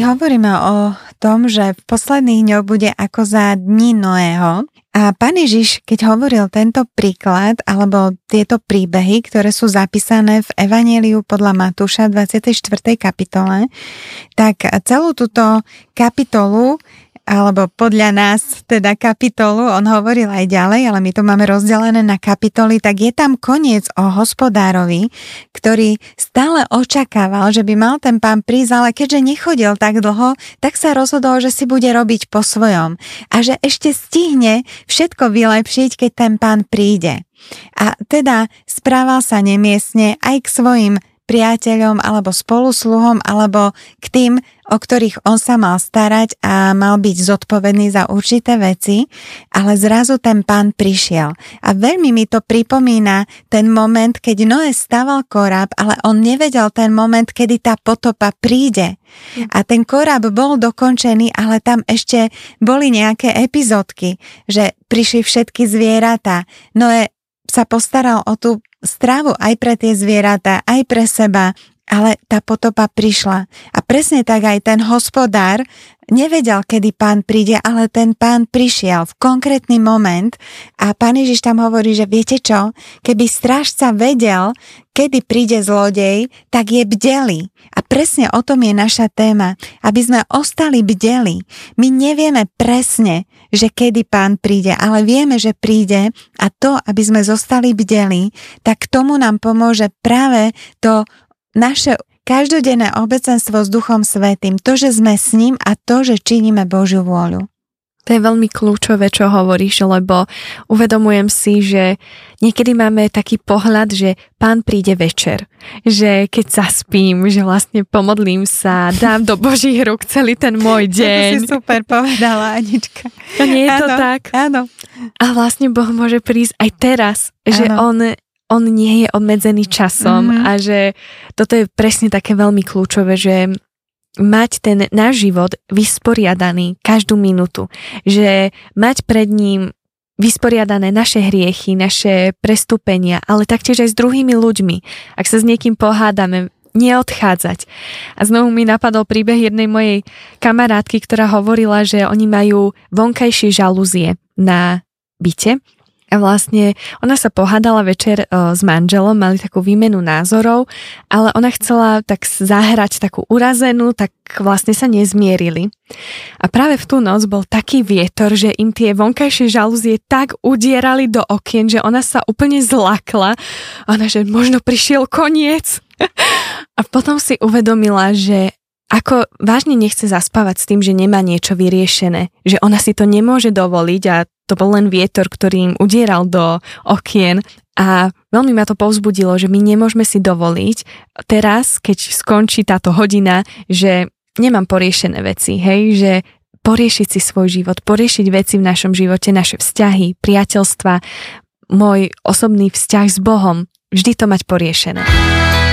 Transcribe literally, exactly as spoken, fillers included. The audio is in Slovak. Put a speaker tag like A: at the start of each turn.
A: hovoríme o tom, že v posledných dňoch bude ako za dní Noého. A Pán Ježiš, keď hovoril tento príklad, alebo tieto príbehy, ktoré sú zapísané v Evanjeliu podľa Matúša dvadsiatej štvrtej kapitole, tak celú túto kapitolu, alebo podľa nás teda kapitolu, on hovoril aj ďalej, ale my to máme rozdelené na kapitoly, tak je tam koniec o hospodárovi, ktorý stále očakával, že by mal ten pán prísť, ale keďže nechodil tak dlho, tak sa rozhodol, že si bude robiť po svojom a že ešte stihne všetko vylepšiť, keď ten pán príde. A teda správal sa nemiestne aj k svojim priateľom alebo spolusluhom alebo k tým, o ktorých on sa mal starať a mal byť zodpovedný za určité veci, ale zrazu ten pán prišiel. A veľmi mi to pripomína ten moment, keď Noé staval koráb, ale on nevedel ten moment, kedy tá potopa príde. A ten koráb bol dokončený, ale tam ešte boli nejaké epizódky, že prišli všetky zvieratá. Noé sa postaral o tú stravu aj pre tie zvieratá, aj pre seba, ale tá potopa prišla. A presne tak aj ten hospodár nevedel, kedy pán príde, ale ten pán prišiel v konkrétny moment a Pán Ježiš tam hovorí, že viete čo, keby strážca vedel, kedy príde zlodej, tak je bdelý. A presne o tom je naša téma, aby sme ostali bdeli. My nevieme presne, že kedy pán príde, ale vieme, že príde a to, aby sme zostali bdeli, tak tomu nám pomôže práve to naše každodenné obecenstvo s Duchom Svätým, to, že sme s ním a to, že činíme Božiu vôľu.
B: To je veľmi kľúčové, čo hovoríš, lebo uvedomujem si, že niekedy máme taký pohľad, že pán príde večer, že keď zaspím, že vlastne pomodlím sa, dám do Božích rúk celý ten môj deň.
A: To si super povedala, Anička.
B: To nie je
A: áno,
B: to tak?
A: Áno.
B: A vlastne Boh môže prísť aj teraz, že
A: áno.
B: on... on nie je obmedzený časom mm-hmm. a že toto je presne také veľmi kľúčové, že mať ten náš život vysporiadaný každú minútu, že mať pred ním vysporiadané naše hriechy, naše prestúpenia, ale taktiež aj s druhými ľuďmi. Ak sa s niekým pohádame, neodchádzať. A znovu mi napadol príbeh jednej mojej kamarátky, ktorá hovorila, že oni majú vonkajšie žalúzie na byte. A vlastne ona sa pohádala večer o, s manželom, mali takú výmenu názorov, ale ona chcela tak zahrať takú urazenú, tak vlastne sa nezmierili. A práve v tú noc bol taký vietor, že im tie vonkajšie žalúzie tak udierali do okien, že ona sa úplne zlakla. Ona, že možno prišiel koniec. A potom si uvedomila, že ako vážne nechce zaspávať s tým, že nemá niečo vyriešené, že ona si to nemôže dovoliť a to bol len vietor, ktorý im udieral do okien a veľmi ma to povzbudilo, že my nemôžeme si dovoliť teraz, keď skončí táto hodina, že nemám poriešené veci, hej, že poriešiť si svoj život, poriešiť veci v našom živote, naše vzťahy, priateľstva, môj osobný vzťah s Bohom, vždy to mať poriešené.